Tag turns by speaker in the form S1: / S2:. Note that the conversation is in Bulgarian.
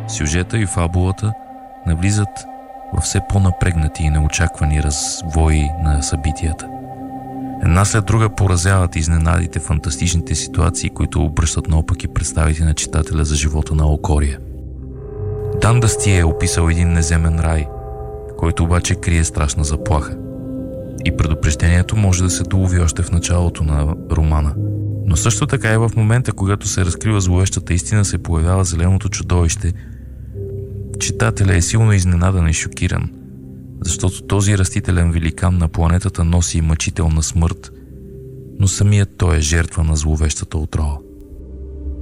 S1: Сюжета и фабулата навлизат във все по-напрегнати и неочаквани развои на събитията. Една след друга поразяват изненадите, фантастичните ситуации, които обръщат наопаки представите на читателя за живота на Окория. Дан Дастие е описал един неземен рай, който обаче крие страшна заплаха. И предупреждението може да се долови още в началото на романа. Но също така и в момента, когато се разкрива зловещата истина, се появява зеленото чудовище. Читателя е силно изненадан и шокиран, защото този растителен великан на планетата носи мъчителна смърт, но самият той е жертва на зловещата отрова.